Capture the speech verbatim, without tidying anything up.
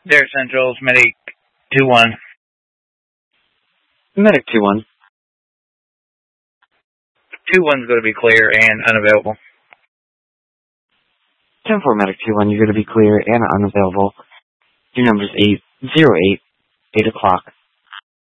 There, Central's Medic two one. Medic two one. two one's going to be clear and unavailable. ten four Medic two one, you're going to be clear and unavailable. Your number's eight zero eight, eight o'clock.